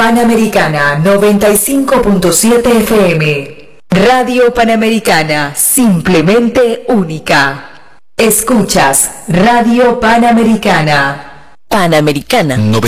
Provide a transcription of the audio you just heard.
Panamericana 95.7 FM. Radio Panamericana, simplemente única. Escuchas Radio Panamericana. Panamericana 95.7